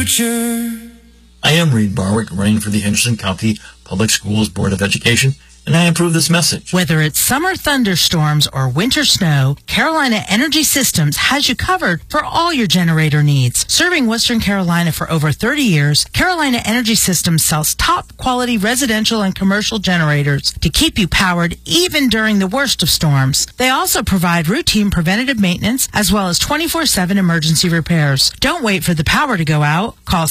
I am Reed Barwick, running for the Henderson County Public Schools Board of Education, and I approve this message. Whether it's summer thunderstorms or winter snow, Carolina Energy Systems has you covered for all your generator needs. Serving Western Carolina for over 30 years, Carolina Energy Systems sells top quality residential and commercial generators to keep you powered even during the worst of storms. They also provide routine preventative maintenance as well as 24/7 emergency repairs. Don't wait for the power to go out. Call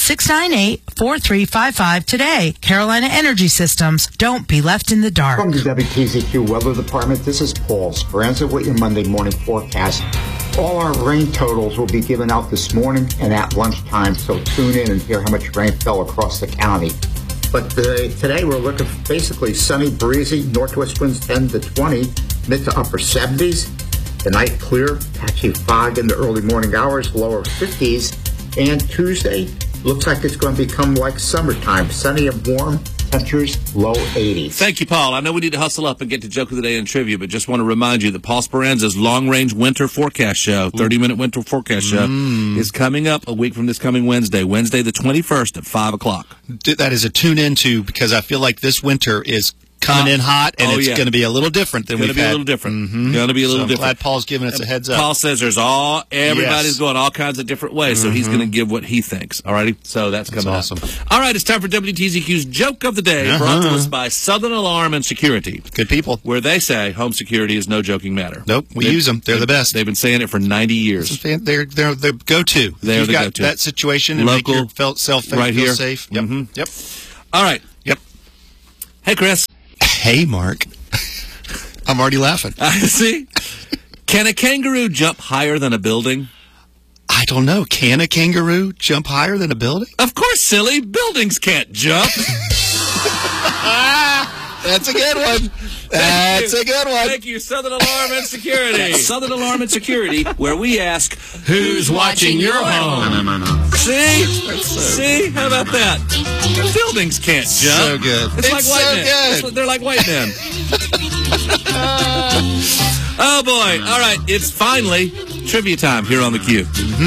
698-4355 today. Carolina Energy Systems. Don't be left in the dark. From the WTZQ Weather Department, this is Paul Speranza with your Monday morning forecast. All our rain totals will be given out this morning and at lunchtime, so tune in and hear how much rain fell across the county. But today we're looking for basically sunny, breezy, northwest winds 10 to 20, mid to upper 70s. The night clear, patchy fog in the early morning hours, lower 50s. And Tuesday looks like it's going to become like summertime, sunny and warm. Temperatures low 80s. Thank you, Paul. I know we need to hustle up and get to Joke of the Day and Trivia, but just want to remind you that Paul Speranza's long-range winter forecast show, 30-minute winter forecast show, is coming up a week from this coming Wednesday the 21st at 5 o'clock. That is a tune-in to, because I feel like this winter is coming in hot, and it's going to be a little different than we've had. Going to be a little different. Going to be a little different. I'm glad Paul's giving us a heads up. Paul says everybody's going all kinds of different ways, so he's going to give what he thinks. All righty? So that's coming awesome. up. All right, it's time for WTZQ's Joke of the Day, brought to us by Southern Alarm and Security. Good people. Where they say home security is no joking matter. Nope, we use them. They're the best. They've been saying it for 90 years. They're the go-to. They're the go-to. That situation and local, make yourself right feel here. safe. Yep. Yep. All right. Yep. Hey, Chris. Hey, Mark. I'm already laughing. See? Can a kangaroo jump higher than a building? I don't know. Can a kangaroo jump higher than a building? Of course, silly. Buildings can't jump. That's a good one. That's a good one. Thank you, Southern Alarm and Security. Southern Alarm and Security, where we ask, who's watching your home? See? See? How about that? Buildings can't jump. So good. It's like white men. They're like white men. Oh, boy. All right. It's finally trivia time here on theCUBE.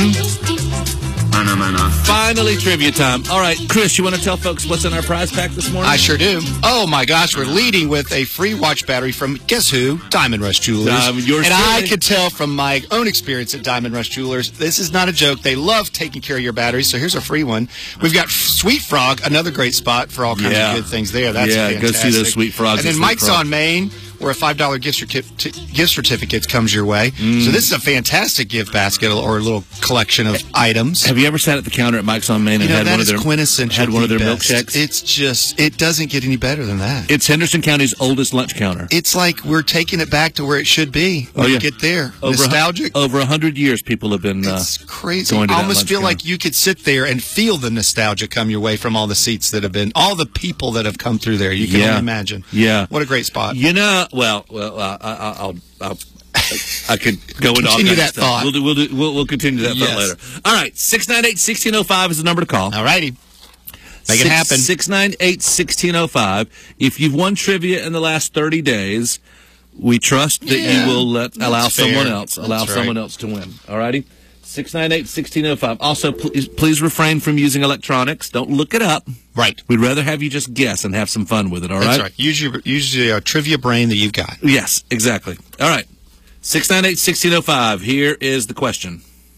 Finally trivia time. All right, Chris, you want to tell folks what's in our prize pack this morning? I sure do. Oh, my gosh. We're leading with a free watch battery from, guess who? Diamond Rush Jewelers. I could tell from my own experience at Diamond Rush Jewelers, this is not a joke. They love taking care of your batteries, so here's a free one. We've got Sweet Frog, another great spot for all kinds of good things there. That's fantastic. Go see those Sweet Frogs. And then Mike's on Main, where a $5 gift certificate comes your way. So this is a fantastic gift basket or a little collection of items. Have you ever sat at the counter at Mike's on Main and had one of their milkshakes? It's just, it doesn't get any better than that. It's Henderson County's oldest lunch counter. It's like we're taking it back to where it should be when we get there. Nostalgic. Over 100 years, people have been it's crazy. going to I that almost lunch feel counter. like you could sit there and feel the nostalgia come your way from all the seats that have been, all the people that have come through there. You can only imagine. Yeah. What a great spot. You know, I could go into all continue kinds that of stuff. thought. We'll continue that thought later. All right, 698-1605 is the number to call. All righty. Make it happen. 698-1605. If you've won trivia in the last 30 days, we trust that you will allow someone else to win. All righty? 698-1605. Also, please refrain from using electronics. Don't look it up. Right. We'd rather have you just guess and have some fun with it, all right? That's right. Use your trivia brain that you've got. Yes, exactly. All right. 698-1605. Here is the question.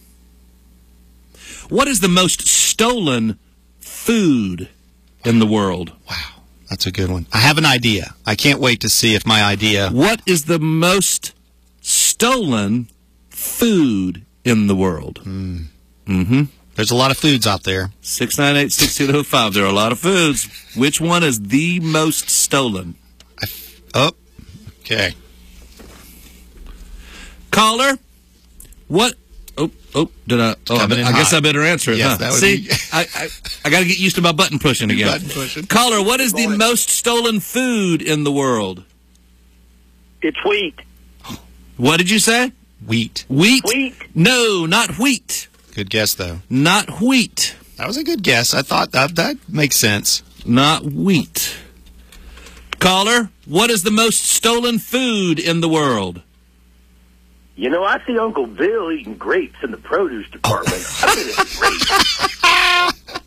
What is the most stolen food in the world? Wow. That's a good one. I have an idea. I can't wait to see if my idea... What is the most stolen food in the world? There's a lot of foods out there. 698-1605. There are a lot of foods. Which one is the most stolen? Okay. Caller, what? I guess I better answer it, yes, huh? That would See, be... I got to get used to my button pushing again. Button pushing. Caller, what is the most stolen food in the world? It's wheat. What did you say? Wheat. Wheat? No, not wheat. Good guess, though. Not wheat. That was a good guess. I thought that makes sense. Not wheat. Caller, what is the most stolen food in the world? You know, I see Uncle Bill eating grapes in the produce department. I mean, it's great.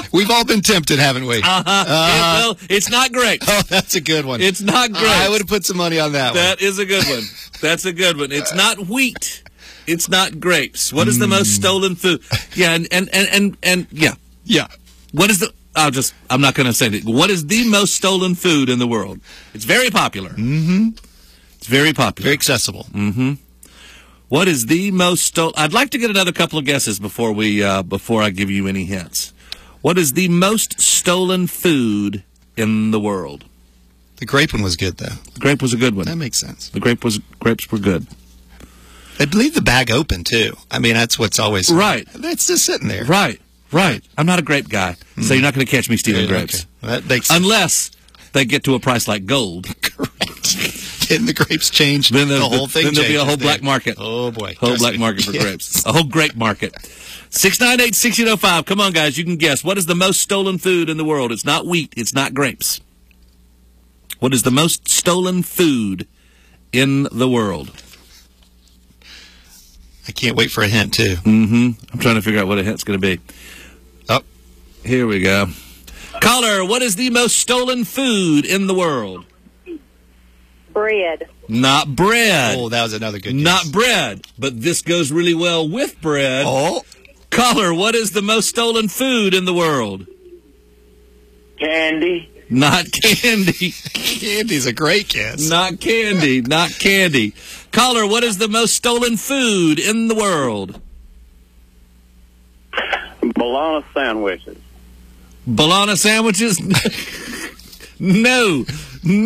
We've all been tempted, haven't we? Well, it's not grapes. Oh, that's a good one. It's not grapes. I would have put some money on that one. That is a good one. That's a good one. It's not wheat. It's not grapes. What is the most stolen food? Yeah, and yeah. Yeah. What is the... I'm not going to say that. What is the most stolen food in the world? It's very popular. Mm-hmm. It's very popular. Very accessible. Mm-hmm. What is the most stolen... I'd like to get another couple of guesses before I give you any hints. What is the most stolen food in the world? The grape one was good, though. The grape was a good one. That makes sense. The grapes were good. I believe the bag open, too. I mean, that's what's always... Right. That's just sitting there. Right. I'm not a grape guy, so you're not going to catch me stealing grapes. Okay. Well, that makes sense. Unless they get to a price like gold. Correct. Then the grapes change. Then the whole thing Then there'll be a whole black market. Oh, boy. Whole black market for grapes. A whole grape market. 698-1605. Come on, guys. You can guess. What is the most stolen food in the world? It's not wheat. It's not grapes. What is the most stolen food in the world? I can't wait for a hint, too. Mm-hmm. I'm trying to figure out what a hint's going to be. Oh. Here we go. Caller, what is the most stolen food in the world? Bread. Not bread. Oh, that was another good guess. Not bread, but this goes really well with bread. Oh. Caller, what is the most stolen food in the world? Candy. Not candy. Candy's a great guess. Not candy. Not candy. Caller, what is the most stolen food in the world? Bologna sandwiches. Bologna sandwiches? No.